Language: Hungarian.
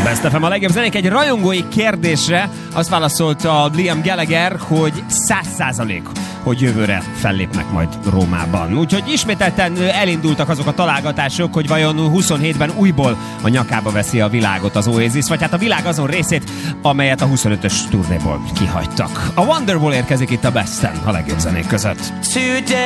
Best FM a legjobb zenék. Egy rajongói kérdésre azt válaszolta Liam Gallagher, hogy 100%, hogy jövőre fellépnek majd Rómában. Úgyhogy ismételten elindultak azok a találgatások, hogy vajon 27-ben újból a nyakába veszi a világot az Oasis, vagy hát a világ azon részét, amelyet a 25-ös turnéból kihagytak. A Wonderwall érkezik itt a Besten a legjobb zenék között.